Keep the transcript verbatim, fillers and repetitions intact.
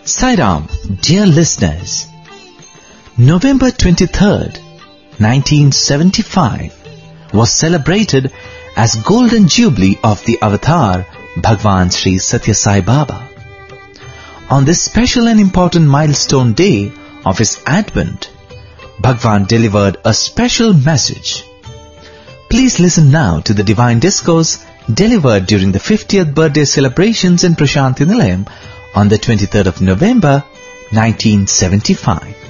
Sai Ram, dear listeners, November twenty-third, nineteen seventy-five was celebrated as Golden Jubilee of the Avatar Bhagwan Sri Satya Sai Baba. On this special and important milestone day of his advent, Bhagwan delivered a special message. Please listen now to the divine discourse delivered during the fiftieth birthday celebrations in Prashanthi Nilayam on the twenty-third of November, nineteen seventy-five.